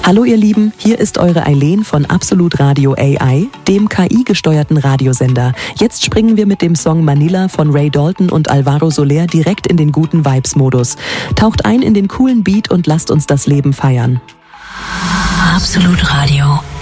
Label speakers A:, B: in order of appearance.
A: Hallo ihr Lieben, hier ist eure Eileen von Absolut Radio AI, dem KI-gesteuerten Radiosender. Jetzt springen wir mit dem Song Manila von Ray Dalton und Alvaro Soler direkt in den guten Vibes-Modus. Taucht ein in den coolen Beat und lasst uns das Leben feiern.
B: Absolut Radio